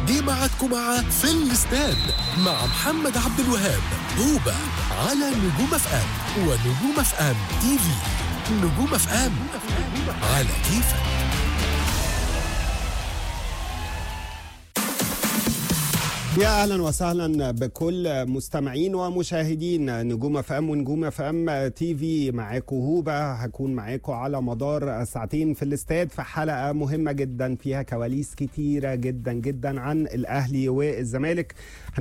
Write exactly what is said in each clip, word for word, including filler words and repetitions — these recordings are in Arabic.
جه معاكم مع في الاستاد مع محمد عبد الوهاب هوبا على نجوم اف ام ونجوم اف ام تي في. نجوم اف ام على كيفك. يا اهلا وسهلا بكل مستمعين ومشاهدين نجوم اف ام ونجوم اف ام تي في. معاكم هوبا، هكون معاكم على مدار ساعتين في الاستاد في حلقه مهمه جدا فيها كواليس كتيره جدا جدا عن الاهلي والزمالك.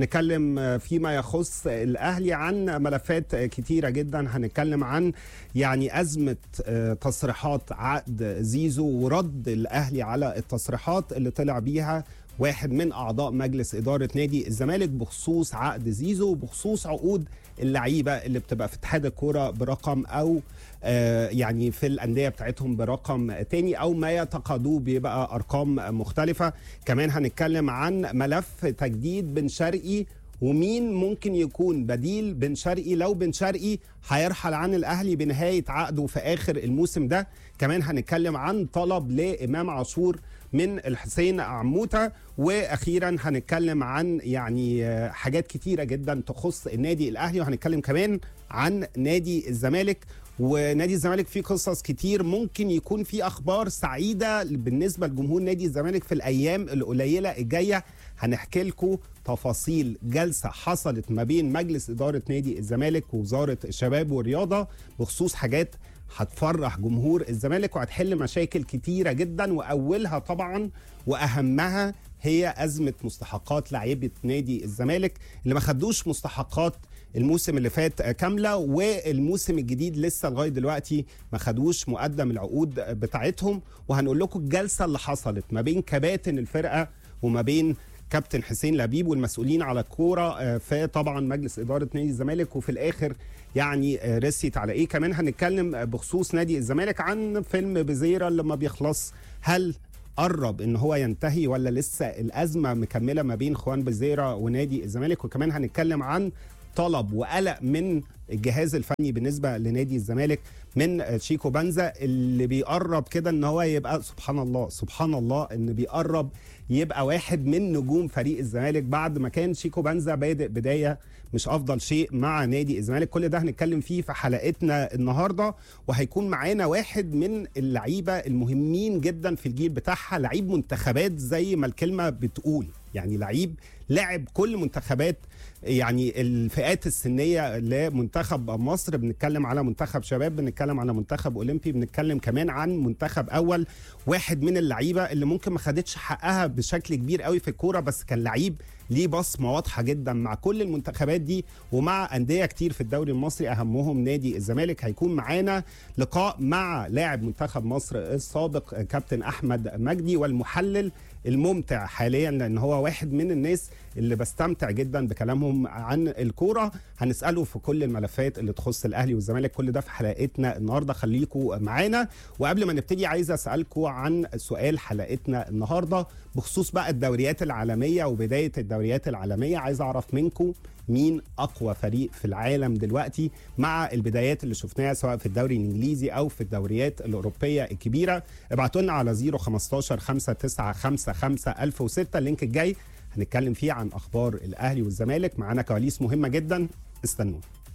هنتكلم فيما يخص الاهلي عن ملفات كتيره جدا. هنتكلم عن يعني ازمه تصريحات عقد زيزو ورد الاهلي على التصريحات اللي طلع بيها واحد من أعضاء مجلس إدارة نادي الزمالك بخصوص عقد زيزو وبخصوص عقود اللعيبة اللي بتبقى في اتحاد الكرة برقم أو آه يعني في الأندية بتاعتهم برقم تاني أو ما يتقاضوه بيبقى أرقام مختلفة. كمان هنتكلم عن ملف تجديد بن شرقي ومين ممكن يكون بديل بن شرقي لو بن شرقي هيرحل عن الأهلي بنهاية عقده في آخر الموسم ده. كمان هنتكلم عن طلب لإمام عاشور من الحسين عموتة. واخيرا هنتكلم عن يعني حاجات كتيره جدا تخص النادي الاهلي، وهنتكلم كمان عن نادي الزمالك. ونادي الزمالك فيه قصص كتير، ممكن يكون فيه اخبار سعيده بالنسبه لجمهور نادي الزمالك في الايام القليله الجايه. هنحكي لكم تفاصيل جلسه حصلت ما بين مجلس اداره نادي الزمالك ووزاره الشباب والرياضه بخصوص حاجات هتفرح جمهور الزمالك وهتحل مشاكل كتيرة جدا، وأولها طبعا وأهمها هي أزمة مستحقات لاعيبة نادي الزمالك اللي ما خدوش مستحقات الموسم اللي فات كاملة، والموسم الجديد لسه لغاية دلوقتي ما خدوش مقدم العقود بتاعتهم. وهنقول لكم الجلسة اللي حصلت ما بين كباتن الفرقة وما بين كابتن حسين لبيب والمسؤولين على الكوره في طبعا مجلس اداره نادي الزمالك، وفي الاخر يعني رسيت على ايه. كمان هنتكلم بخصوص نادي الزمالك عن فيلم بزيرة اللي ما بيخلص، هل قرب ان هو ينتهي ولا لسه الازمه مكمله ما بين خوان بزيرة ونادي الزمالك. وكمان هنتكلم عن طلب وقلق من الجهاز الفني بالنسبه لنادي الزمالك من شيكو بنزا اللي بيقرب كده ان هو يبقى سبحان الله سبحان الله ان بيقرب يبقى واحد من نجوم فريق الزمالك بعد ما كان شيكو بنزا بادئ بدايه مش افضل شيء مع نادي الزمالك. كل ده هنتكلم فيه في حلقتنا النهارده، وهيكون معانا واحد من اللعيبه المهمين جدا في الجيل بتاعها، لعيب منتخبات زي ما الكلمه بتقول، يعني لعيب لعب كل منتخبات يعني الفئات السنيه لمنتخب مصر. بنتكلم على منتخب شباب، بنتكلم على منتخب اولمبي، بنتكلم كمان عن منتخب اول. واحد من اللعيبه اللي ممكن ما خدتش حقها بشكل كبير قوي في الكوره، بس كان لعيب ليه بصمه واضحه جدا مع كل المنتخبات دي ومع انديه كتير في الدوري المصري اهمهم نادي الزمالك. هيكون معانا لقاء مع لاعب منتخب مصر السابق كابتن احمد مجدي والمحلل الممتع حاليا، لان هو واحد من الناس اللي بستمتع جدا بكلامهم عن الكوره. هنساله في كل الملفات اللي تخص الاهلي والزمالك، كل ده في حلقتنا النهارده، خليكم معانا. وقبل ما نبتدي عايز اسالكم عن سؤال حلقتنا النهارده بخصوص بقى الدوريات العالميه وبدايه الدوريات العالميه. عايز اعرف منكم مين اقوى فريق في العالم دلوقتي مع البدايات اللي شفناها سواء في الدوري الانجليزي او في الدوريات الاوروبيه الكبيره. ابعتوا لنا على صفر خمستاشر خمسة تسعة خمسة خمسة ألف وستة. اللينك الجاي هنتكلم فيه عن اخبار الاهلي والزمالك، معانا كواليس مهمه جدا، استنونا.